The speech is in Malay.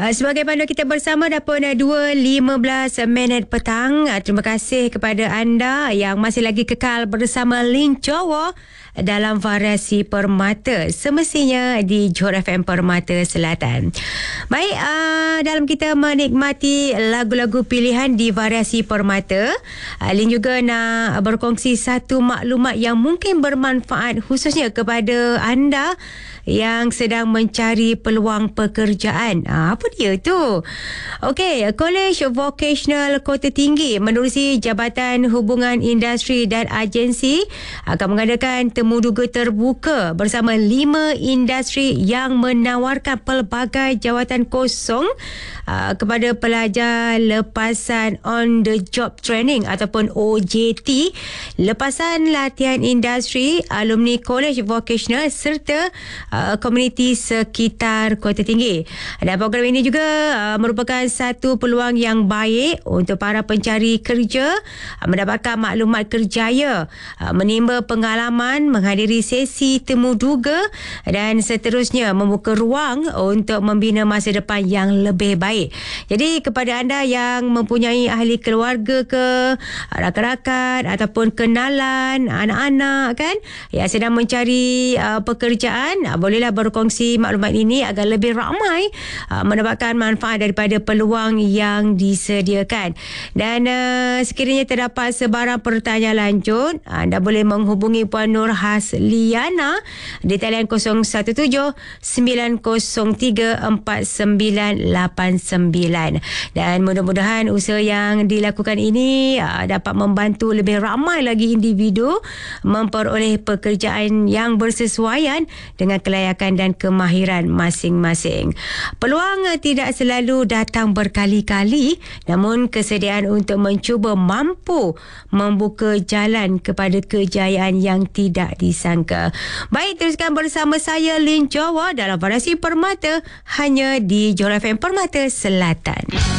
Sebagai panduan kita bersama dah pun 2.15 minit petang. Terima kasih kepada anda yang masih lagi kekal bersama Lin Jowo dalam variasi Permata, semestinya di Johor FM Permata Selatan. Baik, dalam kita menikmati lagu-lagu pilihan di variasi Permata, Lin juga nak berkongsi satu maklumat yang mungkin bermanfaat khususnya kepada anda yang sedang mencari peluang pekerjaan. Apa dia tu? Okey, Kolej Vocational Kota Tinggi menerusi Jabatan Hubungan Industri dan Agensi akan mengadakan temu duga terbuka bersama 5 industri yang menawarkan pelbagai jawatan kosong kepada pelajar lepasan on the job training ataupun OJT, lepasan latihan industri, alumni Kolej Vocational serta komuniti sekitar Kota Tinggi. Dan program ini juga merupakan satu peluang yang baik untuk para pencari kerja mendapatkan maklumat kerjaya, menimba pengalaman, menghadiri sesi temu duga dan seterusnya membuka ruang untuk membina masa depan yang lebih baik. Jadi kepada anda yang mempunyai ahli keluarga ke, rakan-rakan ataupun kenalan anak-anak kan yang sedang mencari pekerjaan, bolehlah berkongsi maklumat ini agar lebih ramai mendapatkan manfaat daripada peluang yang disediakan. Dan sekiranya terdapat sebarang pertanyaan lanjut, anda boleh menghubungi Puan Nur Hasliana di talian 017-903-4989. Dan mudah-mudahan usaha yang dilakukan ini dapat membantu lebih ramai lagi individu memperoleh pekerjaan yang bersesuaian dengan kelayakan dan kemahiran masing-masing. Peluang tidak selalu datang berkali-kali, namun kesediaan untuk mencuba mampu membuka jalan kepada kejayaan yang tidak disangka. Baik, teruskan bersama saya Lin Jowo dalam variasi Permata hanya di Johor FM Permata Selatan.